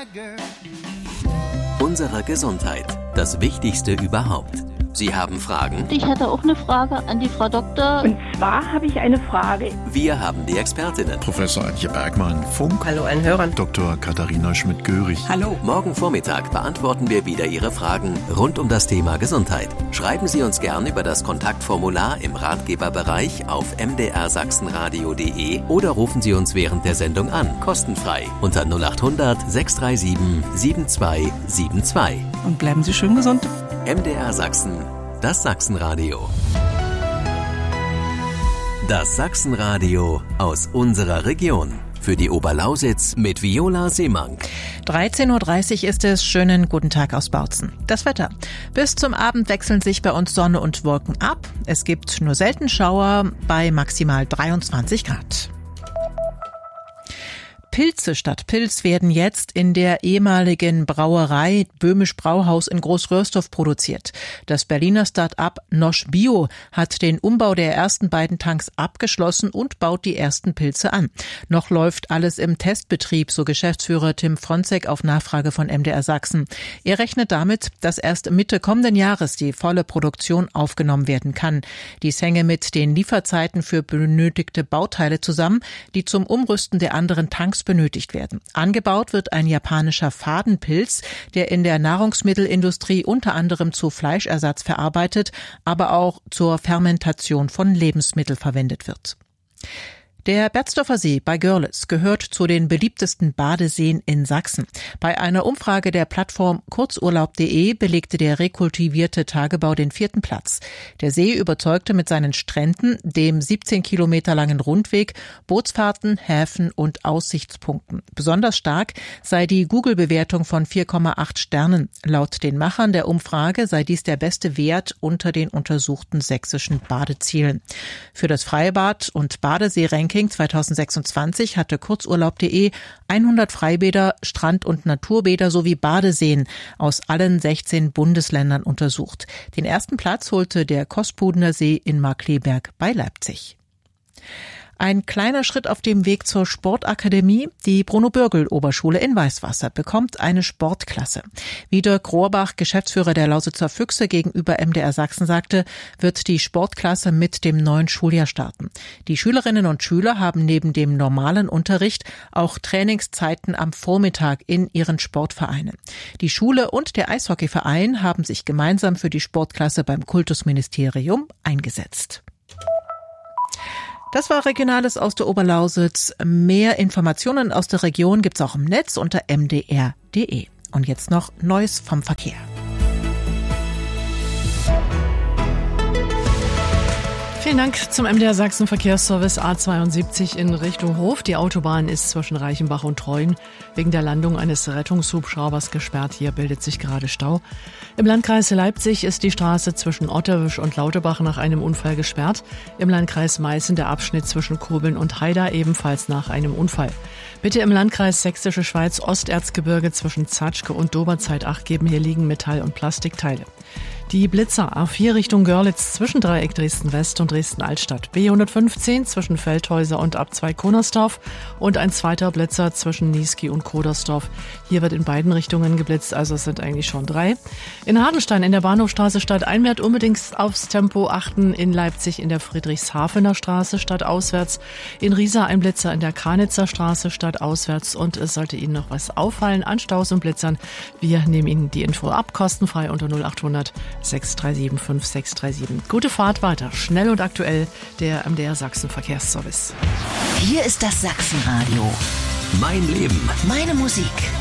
Unsere Gesundheit, das Wichtigste überhaupt. Sie haben Fragen? Ich hätte auch eine Frage an die Frau Doktor. Und zwar habe ich eine Frage. Wir haben die Expertinnen. Professor Antje Bergmann, Funk. Hallo an Hörern. Dr. Katharina Schmidt-Görig. Hallo. Morgen Vormittag beantworten wir wieder Ihre Fragen rund um das Thema Gesundheit. Schreiben Sie uns gern über das Kontaktformular im Ratgeberbereich auf mdrsachsenradio.de oder rufen Sie uns während der Sendung an, kostenfrei, unter 0800 637 7272. Und bleiben Sie schön gesund. MDR Sachsen, das Sachsenradio. Das Sachsenradio aus unserer Region. Für die Oberlausitz mit Viola Seemann. 13.30 Uhr ist es. Schönen guten Tag aus Bautzen. Das Wetter. Bis zum Abend wechseln sich bei uns Sonne und Wolken ab. Es gibt nur selten Schauer bei maximal 23 Grad. Pilze statt Pilz werden jetzt in der ehemaligen Brauerei Böhmisch Brauhaus in Großröhrsdorf produziert. Das Berliner Start-up Nosch Bio hat den Umbau der ersten beiden Tanks abgeschlossen und baut die ersten Pilze an. Noch läuft alles im Testbetrieb, so Geschäftsführer Tim Fronzek auf Nachfrage von MDR Sachsen. Er rechnet damit, dass erst Mitte kommenden Jahres die volle Produktion aufgenommen werden kann. Dies hänge mit den Lieferzeiten für benötigte Bauteile zusammen, die zum Umrüsten der anderen Tanks benötigt werden. Angebaut wird ein japanischer Fadenpilz, der in der Nahrungsmittelindustrie unter anderem zu Fleischersatz verarbeitet, aber auch zur Fermentation von Lebensmitteln verwendet wird. Der Berzdorfer See bei Görlitz gehört zu den beliebtesten Badeseen in Sachsen. Bei einer Umfrage der Plattform Kurzurlaub.de belegte der rekultivierte Tagebau den 4. Platz. Der See überzeugte mit seinen Stränden, dem 17 Kilometer langen Rundweg, Bootsfahrten, Häfen und Aussichtspunkten. Besonders stark sei die Google-Bewertung von 4,8 Sternen. Laut den Machern der Umfrage sei dies der beste Wert unter den untersuchten sächsischen Badezielen. Für das Freibad- und Badesee-Ranking 2026 hatte Kurzurlaub.de 100 Freibäder, Strand- und Naturbäder sowie Badeseen aus allen 16 Bundesländern untersucht. Den ersten Platz holte der Kospudener See in Markkleeberg bei Leipzig. Ein kleiner Schritt auf dem Weg zur Sportakademie. Die Bruno-Bürgel-Oberschule in Weißwasser bekommt eine Sportklasse. Wie Dirk Rohrbach, Geschäftsführer der Lausitzer Füchse, gegenüber MDR Sachsen sagte, wird die Sportklasse mit dem neuen Schuljahr starten. Die Schülerinnen und Schüler haben neben dem normalen Unterricht auch Trainingszeiten am Vormittag in ihren Sportvereinen. Die Schule und der Eishockeyverein haben sich gemeinsam für die Sportklasse beim Kultusministerium eingesetzt. Das war Regionales aus der Oberlausitz. Mehr Informationen aus der Region gibt's auch im Netz unter mdr.de. Und jetzt noch Neues vom Verkehr. Vielen Dank zum MDR Sachsen Verkehrsservice A72 in Richtung Hof. Die Autobahn ist zwischen Reichenbach und Treuen wegen der Landung eines Rettungshubschraubers gesperrt. Hier bildet sich gerade Stau. Im Landkreis Leipzig ist die Straße zwischen Otterwisch und Lauterbach nach einem Unfall gesperrt. Im Landkreis Meißen der Abschnitt zwischen Kurbeln und Haida ebenfalls nach einem Unfall. Bitte im Landkreis Sächsische Schweiz Osterzgebirge zwischen Zatschke und Doberzeit Acht geben. Hier liegen Metall- und Plastikteile. Die Blitzer A4 Richtung Görlitz zwischen Dreieck Dresden-West und Dresden-Altstadt. B115 zwischen Feldhäuser und Abzweig Konersdorf und ein zweiter Blitzer zwischen Niesky und Kodersdorf. Hier wird in beiden Richtungen geblitzt, also es sind eigentlich schon 3. In Hardenstein in der Bahnhofstraße stadteinwärts unbedingt aufs Tempo achten. In Leipzig in der Friedrichshafener Straße stadtauswärts. In Riesa ein Blitzer in der Kranitzer Straße stadtauswärts. Und es sollte Ihnen noch was auffallen an Staus und Blitzern. Wir nehmen Ihnen die Info ab, kostenfrei unter 0800 637 5637. Gute Fahrt weiter, schnell und aktuell, der MDR Sachsen Verkehrsservice. Hier ist das Sachsenradio. Mein Leben. Meine Musik.